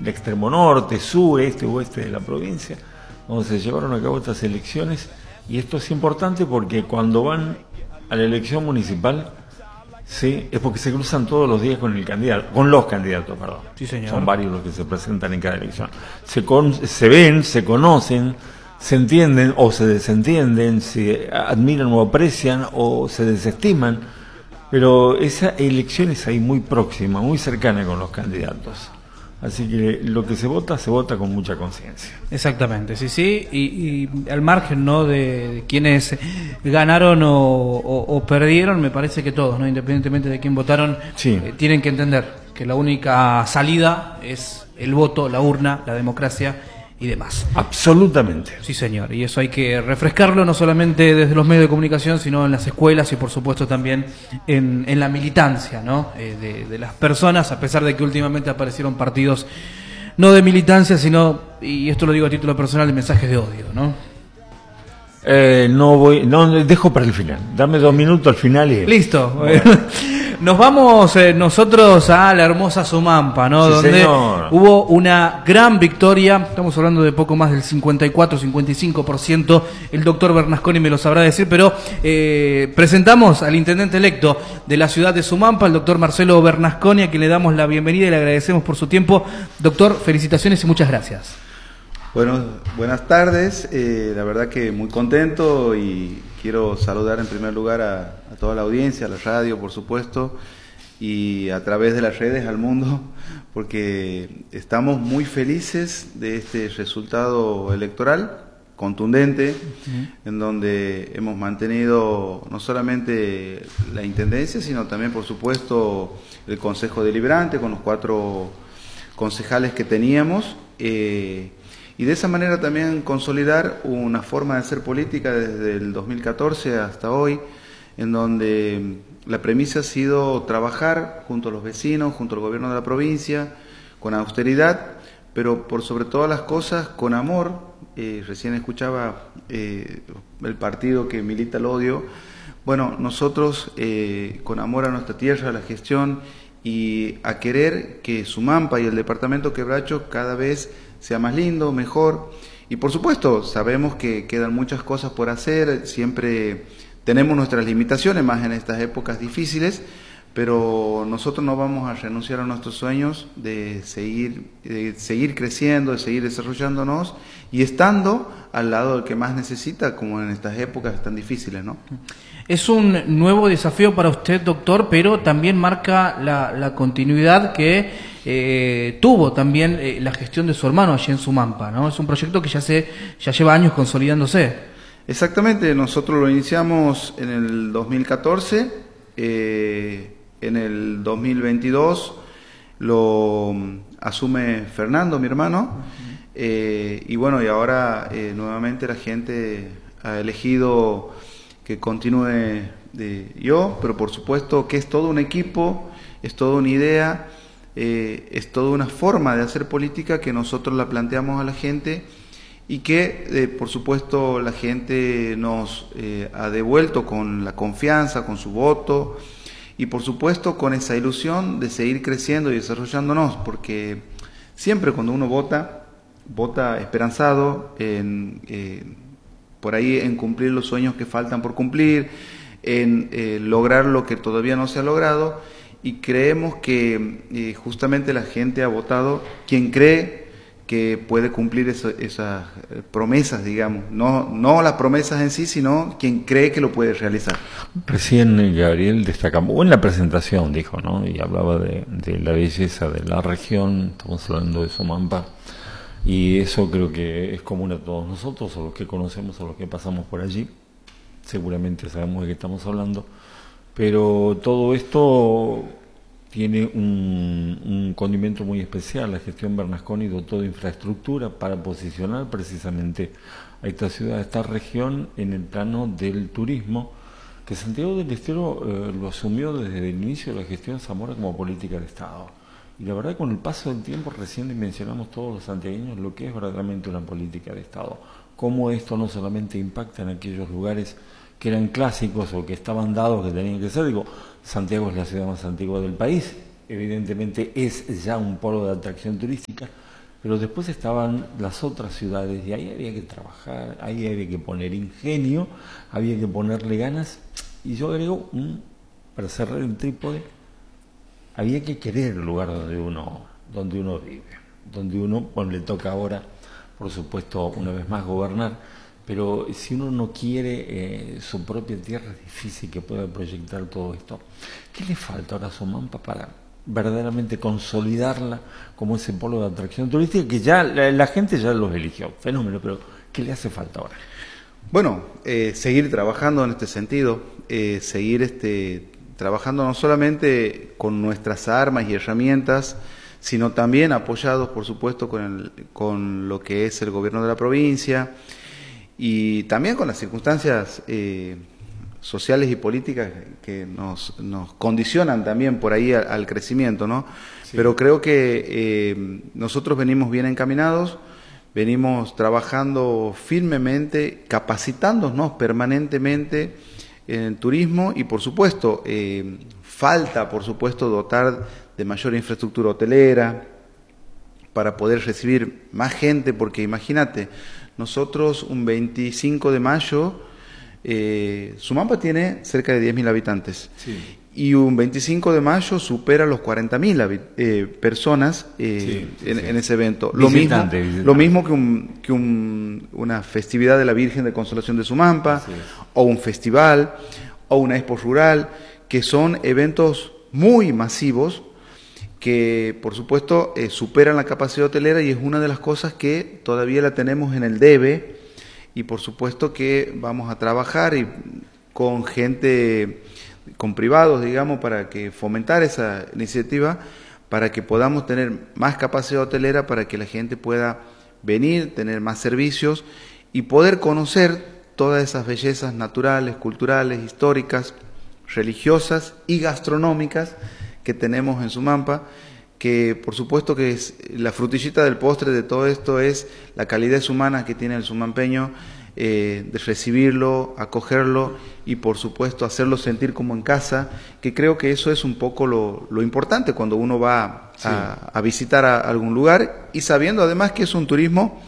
el extremo norte, sur, este, oeste de la provincia, donde se llevaron a cabo estas elecciones. Y esto es importante porque cuando van a la elección municipal, sí, es porque se cruzan todos los días con los candidatos, perdón. Sí, señor. Son varios los que se presentan en cada elección. Se ven, se conocen, se entienden o se desentienden, se admiran o aprecian o se desestiman, pero esa elección es ahí muy próxima, muy cercana con los candidatos. Así que lo que se vota con mucha conciencia. Exactamente, sí, y al margen, ¿no?, de quienes ganaron o perdieron, me parece que todos, ¿no?, independientemente de quién votaron, sí, tienen que entender que la única salida es el voto, la urna, la democracia y demás. Absolutamente. Sí, señor, y eso hay que refrescarlo no solamente desde los medios de comunicación, sino en las escuelas y por supuesto también en la militancia, ¿no?, de las personas, a pesar de que últimamente aparecieron partidos no de militancia, sino, y esto lo digo a título personal, de mensajes de odio, ¿no? Dejo para el final. Dame 2 minutos al final y... Listo. Bueno. Nos vamos nosotros a la hermosa Sumampa, ¿no? Sí, donde señor. Hubo una gran victoria, estamos hablando de poco más del 54-55%, el doctor Bernasconi me lo sabrá decir, pero presentamos al intendente electo de la ciudad de Sumampa, el doctor Marcelo Bernasconi, a quien le damos la bienvenida y le agradecemos por su tiempo. Doctor, felicitaciones y muchas gracias. Bueno, buenas tardes, la verdad que muy contento y quiero saludar en primer lugar a toda la audiencia, a la radio por supuesto, y a través de las redes al mundo, porque estamos muy felices de este resultado electoral contundente, en donde hemos mantenido no solamente la intendencia, sino también por supuesto el Consejo Deliberante con los 4 concejales que teníamos, y de esa manera también consolidar una forma de hacer política desde el 2014 hasta hoy, en donde la premisa ha sido trabajar junto a los vecinos, junto al gobierno de la provincia, con austeridad, pero por sobre todas las cosas con amor. Recién escuchaba el partido que milita el odio. Bueno, nosotros con amor a nuestra tierra, a la gestión y a querer que Sumampa y el departamento Quebracho cada vez sea más lindo, mejor, y por supuesto sabemos que quedan muchas cosas por hacer, siempre tenemos nuestras limitaciones, más en estas épocas difíciles, pero nosotros no vamos a renunciar a nuestros sueños de seguir creciendo, de seguir desarrollándonos y estando al lado del que más necesita, como en estas épocas tan difíciles, ¿no? Es un nuevo desafío para usted, doctor, pero también marca la continuidad que tuvo también la gestión de su hermano allí en Sumampa, ¿no? Es un proyecto que ya lleva años consolidándose. Exactamente, nosotros lo iniciamos en el 2014, en el 2022 lo asume Fernando, mi hermano, y bueno, y ahora nuevamente la gente ha elegido que continúe yo, pero por supuesto que es todo un equipo, es toda una idea, es toda una forma de hacer política que nosotros la planteamos a la gente y que por supuesto la gente nos ha devuelto con la confianza, con su voto y por supuesto con esa ilusión de seguir creciendo y desarrollándonos, porque siempre cuando uno vota esperanzado por ahí en cumplir los sueños que faltan por cumplir, en lograr lo que todavía no se ha logrado, y creemos que justamente la gente ha votado quien cree que puede cumplir esas promesas, digamos, no las promesas en sí, sino quien cree que lo puede realizar. Recién Gabriel destacaba, en la presentación dijo, ¿no?, y hablaba de la belleza de la región, estamos hablando de Sumampa, y eso creo que es común a todos nosotros, a los que conocemos, a los que pasamos por allí, seguramente sabemos de qué estamos hablando, pero todo esto tiene un condimento muy especial. La gestión Bernasconi dotó de infraestructura para posicionar precisamente a esta ciudad, a esta región en el plano del turismo, que Santiago del Estero lo asumió desde el inicio de la gestión Zamora como política de Estado. Y la verdad, con el paso del tiempo recién dimensionamos todos los santiagueños lo que es verdaderamente una política de Estado, cómo esto no solamente impacta en aquellos lugares que eran clásicos o que estaban dados, que tenían que ser. Digo, Santiago es la ciudad más antigua del país, evidentemente es ya un polo de atracción turística, pero después estaban las otras ciudades y ahí había que trabajar, ahí había que poner ingenio, había que ponerle ganas, y yo agrego, para cerrar el trípode, había que querer el lugar donde uno vive, donde uno, bueno, le toca ahora, por supuesto, una vez más gobernar, pero si uno no quiere su propia tierra, es difícil que pueda proyectar todo esto. ¿Qué le falta ahora a Sumampa para verdaderamente consolidarla como ese polo de atracción turística que ya la gente ya los eligió? Fenómeno, pero ¿qué le hace falta ahora? Bueno, seguir trabajando en este sentido, seguir trabajando no solamente con nuestras armas y herramientas, sino también apoyados, por supuesto, con lo que es el gobierno de la provincia y también con las circunstancias sociales y políticas que nos condicionan también por ahí al crecimiento, ¿no? Sí. Pero creo que nosotros venimos bien encaminados, venimos trabajando firmemente, capacitándonos permanentemente en el turismo y, por supuesto, falta, por supuesto, dotar de mayor infraestructura hotelera para poder recibir más gente, porque imagínate, nosotros un 25 de mayo, Sumampa tiene cerca de 10.000 habitantes, sí. Y un 25 de mayo supera los 40.000 personas en ese evento. Lo mismo que una festividad de la Virgen de Consolación de Sumampa, o un festival, o una expo rural, que son eventos muy masivos, que por supuesto superan la capacidad hotelera y es una de las cosas que todavía la tenemos en el debe y por supuesto que vamos a trabajar y con gente, con privados, digamos, para que fomentar esa iniciativa, para que podamos tener más capacidad hotelera, para que la gente pueda venir, tener más servicios y poder conocer todas esas bellezas naturales, culturales, históricas, religiosas y gastronómicas que tenemos en Sumampa, que por supuesto que es la frutillita del postre de todo esto es la calidez humana que tiene el sumampeño, de recibirlo, acogerlo y por supuesto hacerlo sentir como en casa, que creo que eso es un poco lo importante cuando uno va a visitar a algún lugar y sabiendo además que es un turismo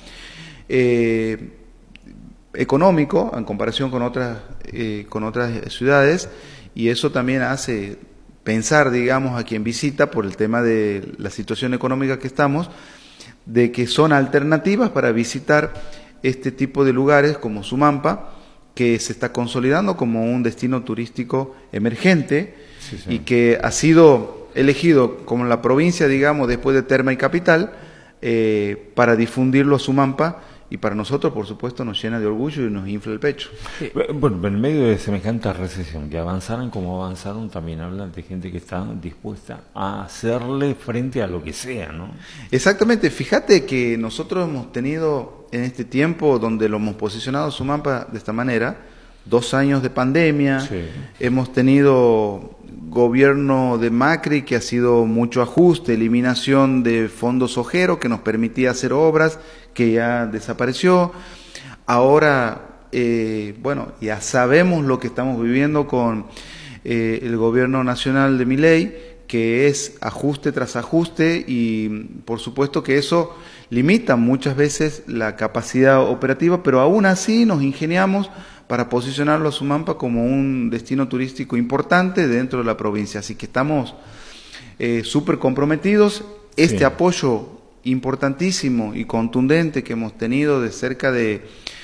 económico en comparación con otras ciudades y eso también hace pensar, digamos, a quien visita por el tema de la situación económica que estamos, de que son alternativas para visitar este tipo de lugares como Sumampa, que se está consolidando como un destino turístico emergente y que ha sido elegido como la provincia, digamos, después de Terma y Capital, para difundirlo a Sumampa. Y para nosotros, por supuesto, nos llena de orgullo y nos infla el pecho. Sí. Bueno, en medio de semejante recesión, que avanzaran como avanzaron, también hablan de gente que está dispuesta a hacerle frente a lo que sea, ¿no? Exactamente. Fíjate que nosotros hemos tenido en este tiempo donde lo hemos posicionado Sumampa de esta manera, 2 años de pandemia, hemos tenido gobierno de Macri que ha sido mucho ajuste, eliminación de fondos ojeros que nos permitía hacer obras que ya desapareció. Ahora, bueno, ya sabemos lo que estamos viviendo con el gobierno nacional de Milei, que es ajuste tras ajuste y por supuesto que eso limita muchas veces la capacidad operativa, pero aún así nos ingeniamos para posicionarlo a Sumampa como un destino turístico importante dentro de la provincia. Así que estamos súper comprometidos. Este apoyo importantísimo y contundente que hemos tenido de cerca de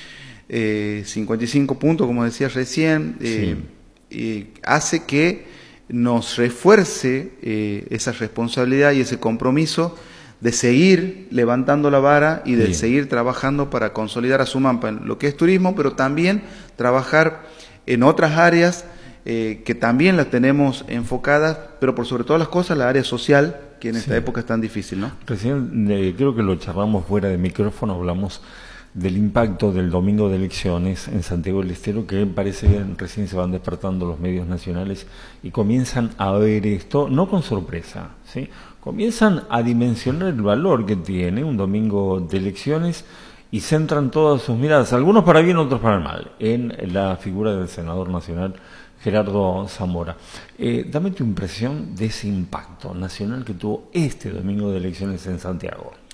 55 puntos, como decía recién, hace que nos refuerce esa responsabilidad y ese compromiso de seguir levantando la vara y de seguir trabajando para consolidar a Sumampa en lo que es turismo, pero también trabajar en otras áreas que también las tenemos enfocadas, pero por sobre todas las cosas la área social, que en esta época es tan difícil, ¿no? Recién creo que lo charlamos fuera de micrófono, hablamos del impacto del domingo de elecciones en Santiago del Estero, que parece que recién se van despertando los medios nacionales y comienzan a ver esto, no con sorpresa, ¿sí? Comienzan a dimensionar el valor que tiene un domingo de elecciones y centran todas sus miradas, algunos para bien, otros para mal, en la figura del senador nacional Gerardo Zamora. Dame tu impresión de ese impacto nacional que tuvo este domingo de elecciones en Santiago.